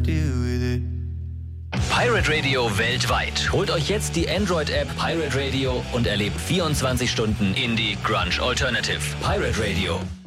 deal with it. Pirate Radio weltweit. Holt euch jetzt die Android-App Pirate Radio und erlebt 24 Stunden Indie Grunge Alternative. Pirate Radio.